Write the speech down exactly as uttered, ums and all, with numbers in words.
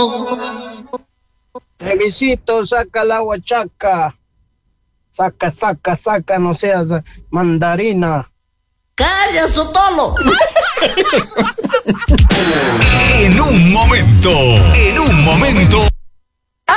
Revisito, saca la huachaca. Saca, saca, saca, no seas mandarina. ¡Calla, Sotolo! En un momento, en un momento.